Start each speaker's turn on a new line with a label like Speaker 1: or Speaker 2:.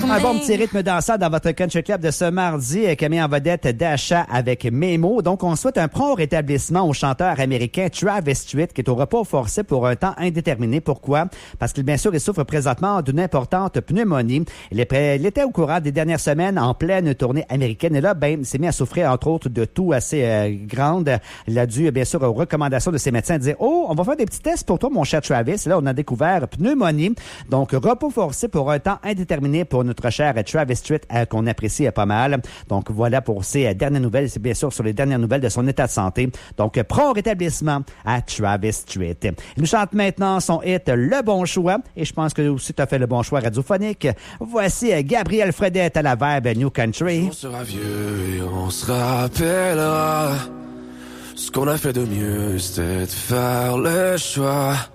Speaker 1: Un bon petit rythme dansant dans votre Country Club de ce mardi. Camille en vedette Dasha avec Memo. Donc, on souhaite un prompt rétablissement au chanteur américain Travis Tritt qui est au repos forcé pour un temps indéterminé. Pourquoi? Parce qu'il, bien sûr, il souffre présentement d'une importante pneumonie. Il était au courant des dernières semaines en pleine tournée américaine. Et là, il s'est mis à souffrir, entre autres, de toux assez grande. Il a dû, bien sûr, aux recommandations de ses médecins, dire « Oh, on va faire des petits tests pour toi, mon cher Travis. » Et là, on a découvert pneumonie. Donc, repos forcé pour un temps indéterminé pour notre cher Travis Tritt, qu'on apprécie pas mal. Donc, voilà pour ces dernières nouvelles. C'est bien sûr sur les dernières nouvelles de son état de santé. Donc, prompt rétablissement à Travis Tritt. Il nous chante maintenant son hit « Le bon choix ». Et je pense que aussi tu as fait le bon choix radiophonique. Voici Gabriel Fredette à la Vibe New Country.
Speaker 2: On sera vieux et on se rappellera. Ce qu'on a fait de mieux, c'était de faire le choix